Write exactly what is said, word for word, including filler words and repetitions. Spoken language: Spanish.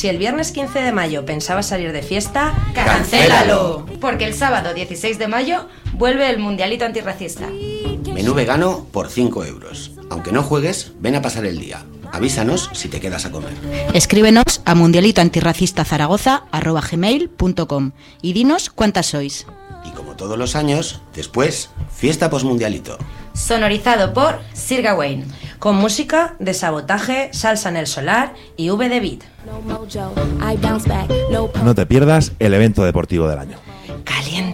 Si el viernes quince de mayo pensabas salir de fiesta, ¡cancélalo! Porque el sábado dieciséis de mayo vuelve el Mundialito Antirracista. Menú vegano por cinco euros. Aunque no juegues, ven a pasar el día. Avísanos si te quedas a comer. Escríbenos a mundialitoantirracistazaragoza arroba gmail punto com y dinos cuántas sois. Y como todos los años, después, fiesta posmundialito. Sonorizado por Sir Gawain. Con música de Sabotaje, Salsa en el Solar y V de Beat. No te pierdas el evento deportivo del año. Caliente.